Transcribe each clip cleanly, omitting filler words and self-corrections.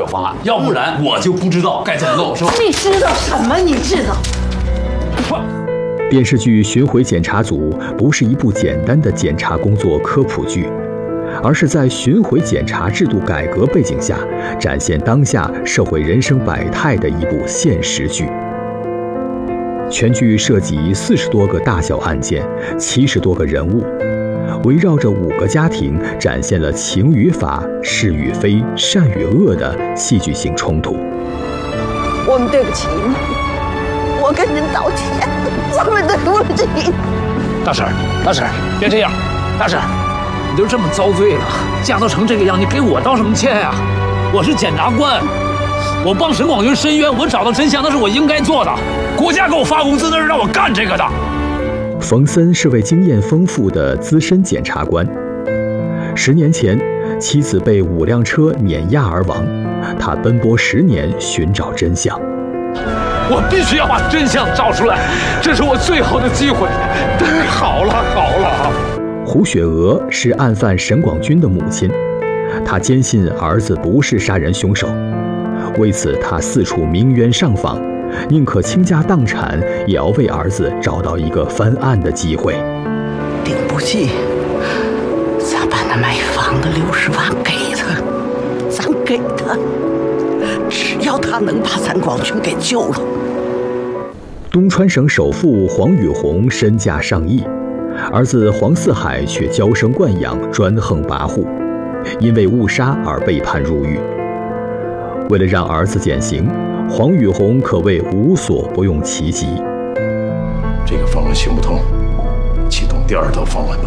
方案，要不然我就不知道该怎么弄，是吧？ 你知道什么？你知道？ 电视剧《巡回检查组》不是一部简单的检查工作科普剧，而是在巡回检查制度改革背景下，展现当下社会人生百态的一部现实剧。全剧涉及40多个大小案件，70多个人物，围绕着5个家庭，展现了情与法、是与非、善与恶的戏剧性冲突。 我们对不起你，我跟您道歉，我们对不起。 大婶，别这样，大婶，你都这么遭罪了，嫁都成这个样，你给我道什么歉呀？我是检察官，我帮沈广军申冤，我找到真相，那是我应该做的。国家给我发工资，那是让我干这个的。 冯森是位经验丰富的资深检察官。10年前，妻子被5辆车碾压而亡，他奔波10年寻找真相。 我必须要把真相找出来，这是我最后的机会。好了。 胡雪娥是案犯沈广军的母亲，她坚信儿子不是杀人凶手，为此她四处鸣冤上访，宁可倾家荡产，也要为儿子找到一个翻案的机会。 顶不济，咱把那买房的60万给他，咱给他，只要他能把咱广军给救了。 东川省首富黄宇红身价上亿，儿子黄四海却娇生惯养，专横跋扈，因为误杀而被判入狱。为了让儿子减刑，黄宇红可谓无所不用其极。 这个方案行不通，启动第2套方案吧。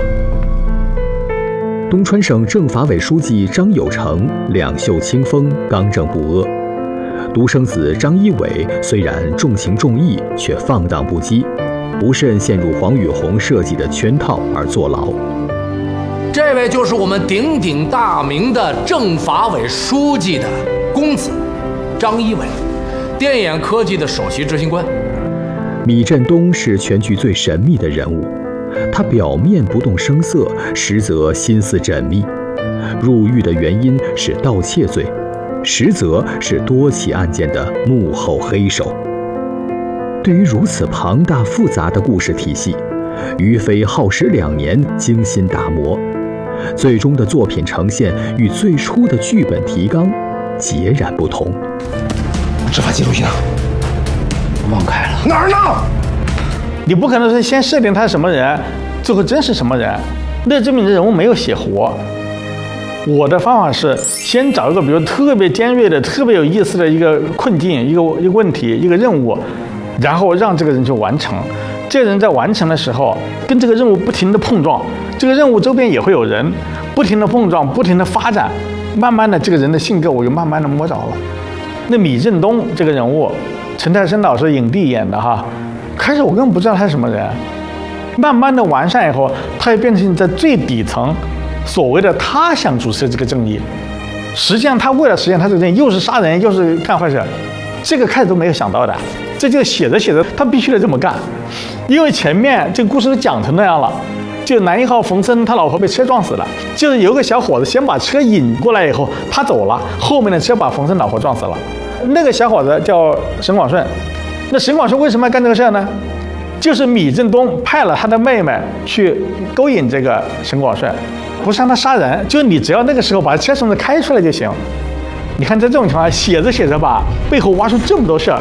东川省政法委书记张有成两袖清风，刚正不阿。独生子张一伟虽然重情重义，却放荡不羁，不慎陷入黄宇红设计的圈套而坐牢。 这位就是我们鼎鼎大名的政法委书记的公子张一伟，电眼科技的首席执行官。 米振东是全剧最神秘的人物，他表面不动声色，实则心思缜密。入狱的原因是盗窃罪，实则是多起案件的幕后黑手。对于如此庞大复杂的故事体系，于飞耗时2年精心打磨，最终的作品呈现与最初的剧本提纲截然不同。 执法记录仪呢？忘开了。 哪儿呢？ 你不可能是先设定他是什么人，最后真是什么人，那证明这人物没有写活。我的方法是先找一个比如特别尖锐的、特别有意思的一个困境、一个问题、一个任务，然后让这个人去完成。这个人在完成的时候，跟这个任务不停的碰撞，这个任务周边也会有人不停的碰撞、不停的发展，慢慢的这个人的性格我就慢慢的摸着了。那米振东这个人物，陈泰生老师影帝演的哈，开始我根本不知道他是什么人，慢慢的完善以后，他也变成在最底层。所谓的他想主持这个正义，实际上他为了实现他这个正义，又是杀人又是干坏事，这个开始都没有想到的。这就写着写着，他必须得这么干，因为前面这个故事都讲成那样了。就男1号冯森他老婆被车撞死了，就是有个小伙子先把车引过来以后，他走了，后面的车把冯森老婆撞死了。那个小伙子叫沈广顺，那沈广顺为什么要干这个事呢？就是米振东派了他的妹妹去勾引这个沈广顺。不是让他杀人，就是你只要那个时候把车从这开出来就行。你看在这种情况下，写着写着吧，背后挖出这么多事儿。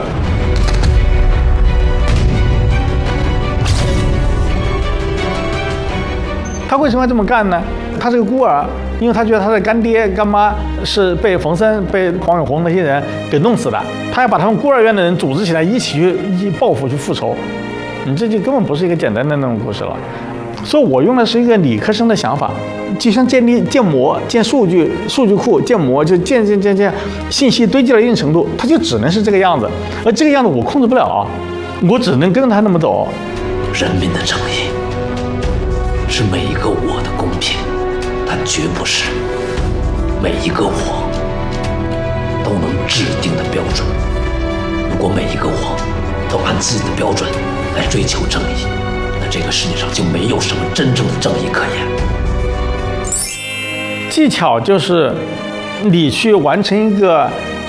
他为什么要这么干呢？他是个孤儿，因为他觉得他的干爹干妈是被冯森、被黄永红那些人给弄死的，他要把他们孤儿院的人组织起来，一起去报复、去复仇。你这就根本不是一个简单的那种故事了。所以我用的是一个理科生的想法，就像建模、建数据库、建模，就建信息堆积到一定程度，它就只能是这个样子，而这个样子我控制不了，我只能跟着它那么走。 人民的正义是每一个我的公平，但绝不是每一个我都能制定的标准。如果每一个我都按自己的标准来追求正义，这个世界上就没有什么真正的正义可言。 技巧就是你去完成一个